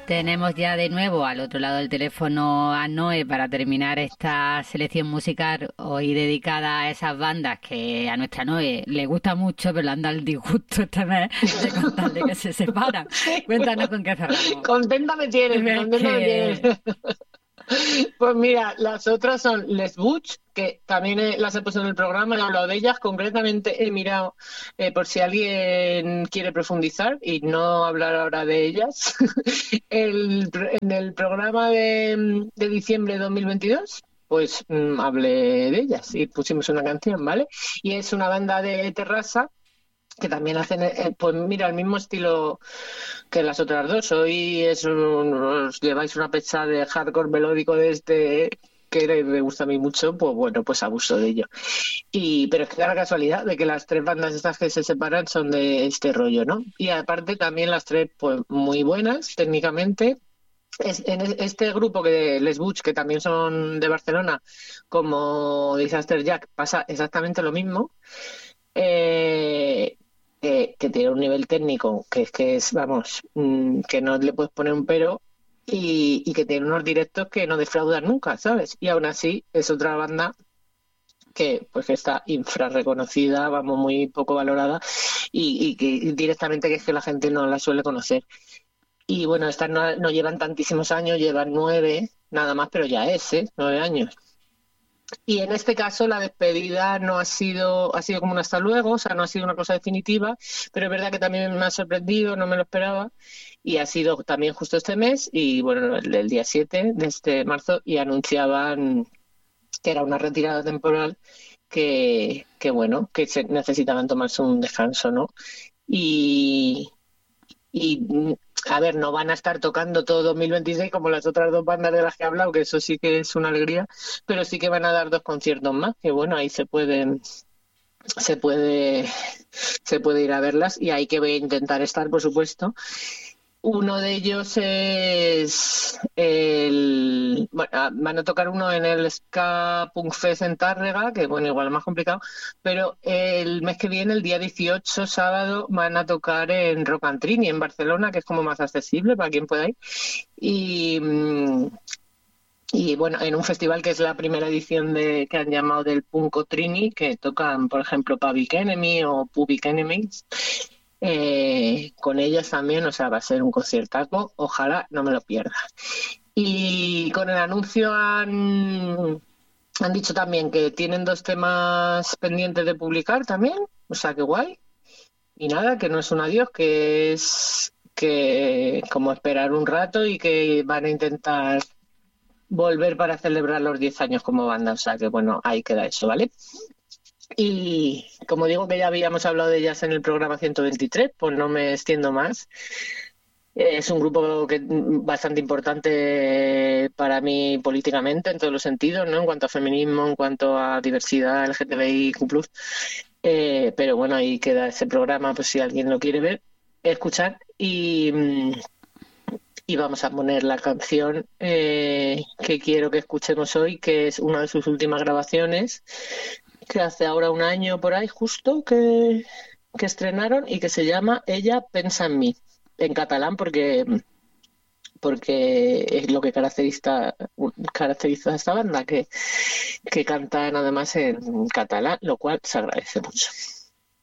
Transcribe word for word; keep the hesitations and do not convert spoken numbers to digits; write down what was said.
Tenemos ya de nuevo al otro lado del teléfono a Noé para terminar esta selección musical hoy dedicada a esas bandas que a nuestra Noé le gusta mucho, pero le anda el disgusto este mes de contarle que se separan. Cuéntanos con qué cerramos. Contenta me tienes, Es contenta me tienes. que Pues mira, las otras son Les Butch, que también eh, las he puesto en el programa, he hablado de ellas. Concretamente he mirado eh, por si alguien quiere profundizar y no hablar ahora de ellas. El, en el programa de, de diciembre de dos mil veintidós, pues mm, hablé de ellas y pusimos una canción, ¿vale? Y es una banda de Terrassa que también hacen, eh, pues mira, el mismo estilo que las otras dos. Hoy es un- os lleváis una pecha de hardcore melódico de este que me gusta a mí mucho, pues bueno, pues abuso de ello. Y, pero es que da la casualidad de que las tres bandas estas que se separan son de este rollo, ¿no? Y aparte también las tres, pues muy buenas técnicamente. Es, en es- este grupo que Les Butch, que también son de Barcelona, como Disaster Jack, pasa exactamente lo mismo. Eh, que, que tiene un nivel técnico que es que es, vamos, mm, que no le puedes poner un pero y, y que tiene unos directos que no defraudan nunca, ¿sabes? Y aún así es otra banda que pues que está infra reconocida, vamos, muy poco valorada y, y que directamente que es que la gente no la suele conocer. Y bueno, estas no, no llevan tantísimos años, llevan nueve nada más, pero ya es, ¿eh? Nueve años. Y en este caso la despedida no ha sido, ha sido como un hasta luego, o sea, no ha sido una cosa definitiva, pero es verdad que también me ha sorprendido, no me lo esperaba, y ha sido también justo este mes, y bueno, el, el día siete de este marzo, y anunciaban que era una retirada temporal, que, que bueno, que se necesitaban tomarse un descanso, ¿no? Y, y mm, a ver, no van a estar tocando todo dos mil veintiséis como las otras dos bandas de las que he hablado, que eso sí que es una alegría, pero sí que van a dar dos conciertos más, que bueno, ahí se pueden, se puede, se puede ir a verlas y ahí que voy a intentar estar, por supuesto. Uno de ellos es el... Bueno, ah, van a tocar uno en el Ska Punk Fest en Tárrega, que bueno, igual es más complicado, pero el mes que viene, el día dieciocho, sábado, van a tocar en Rock and Trini, en Barcelona, que es como más accesible para quien pueda ir. Y, mm, y bueno, en un festival que es la primera edición de que han llamado del Punko Trini, que tocan, por ejemplo, Public Enemy o Public Enemies, eh, con ellas también, o sea, va a ser un conciertazo, ojalá no me lo pierda. Y con el anuncio han, han dicho también que tienen dos temas pendientes de publicar también, o sea, que guay. Y nada, que no es un adiós, que es que como esperar un rato y que van a intentar volver para celebrar los diez años como banda, o sea, que bueno, ahí queda eso, ¿vale? Y como digo que ya habíamos hablado de ellas en el programa ciento veintitrés, pues no me extiendo más. Es un grupo que bastante importante para mí políticamente en todos los sentidos, ¿no? En cuanto a feminismo, en cuanto a diversidad L G T B I Q plus. Eh, pero bueno, ahí queda ese programa, pues si alguien lo quiere ver, escuchar. Y, mm, y vamos a poner la canción eh, que quiero que escuchemos hoy, que es una de sus últimas grabaciones, que hace ahora un año por ahí justo que, que estrenaron y que se llama Ella pensa en mí, en catalán porque porque es lo que caracteriza, caracteriza a esta banda, que, que cantan además en catalán, lo cual se agradece mucho.